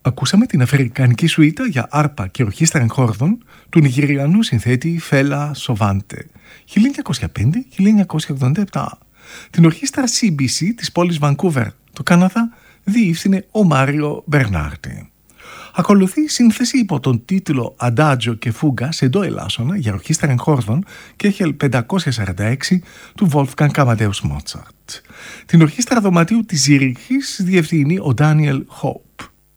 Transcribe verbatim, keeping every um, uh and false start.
Ακούσαμε την αφρικανική σουίτα για άρπα και ορχήστρα εγχόρδων του Νιγηριανού συνθέτη Φέλα Σοβάντε χίλια εννιακόσια πέντε με χίλια εννιακόσια ογδόντα επτά. Την ορχήστρα σι μπι σι της πόλης Βανκούβερ, το Καναδά, διεύθυνε ο Μάριο Μπερνάρτη. Ακολουθεί σύνθεση υπό τον τίτλο «Αντάτζο και φούγκα» σε ντο ελάσσονα για ορχήστρα εγχόρδων και έχελ πεντακόσια σαράντα έξι του Wolfgang Amadeus Mozart. Την ορχήστρα δωματίου της Ζήριχης διευθύνει ο Ντάνιελ Χόπ.